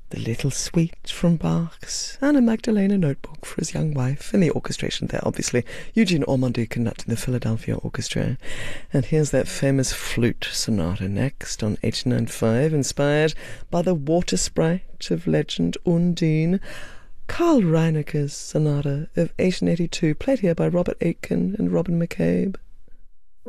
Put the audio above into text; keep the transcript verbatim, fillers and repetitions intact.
The Little Suite from Bach's Anna Magdalena Notebook for his young wife, and the orchestration there, obviously, Eugene Ormandy conducting the Philadelphia Orchestra. And here's that famous flute sonata next on eight ninety-five, inspired by the water sprite of legend Undine, Carl Reineke's sonata of eighteen eighty-two, played here by Robert Aitken and Robin McCabe.